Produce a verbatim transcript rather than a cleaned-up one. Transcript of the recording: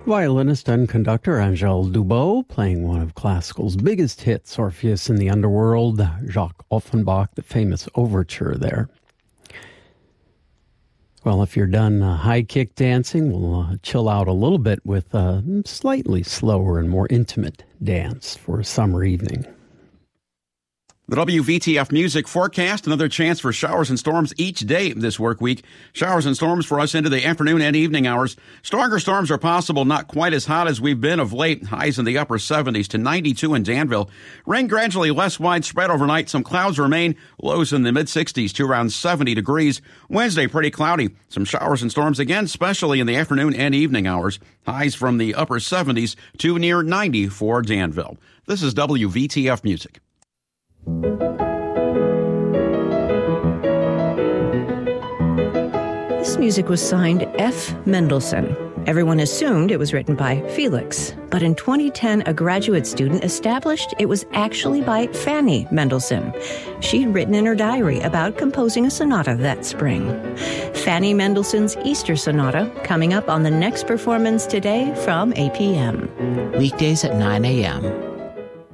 Violinist and conductor Angèle Dubos playing one of classical's biggest hits, Orpheus in the Underworld, Jacques Offenbach, the famous overture there. Well, if you're done uh, high kick dancing, we'll uh, chill out a little bit with a slightly slower and more intimate dance for a summer evening. The W V T F Music Forecast, another chance for showers and storms each day this work week. Showers and storms for us into the afternoon and evening hours. Stronger storms are possible, not quite as hot as we've been of late. Highs in the upper seventies to ninety-two in Danville. Rain gradually less widespread overnight. Some clouds remain. Lows in the mid-sixties to around seventy degrees. Wednesday, pretty cloudy. Some showers and storms again, especially in the afternoon and evening hours. Highs from the upper seventies to near ninety for Danville. This is W V T F Music. This music was signed F. Mendelssohn. Everyone assumed it was written by Felix, but in twenty ten, a graduate student established it was actually by Fanny Mendelssohn. She'd written in her diary about composing a sonata that spring. Fanny Mendelssohn's Easter Sonata, coming up on the next performance today from eight p.m. Weekdays at nine a.m.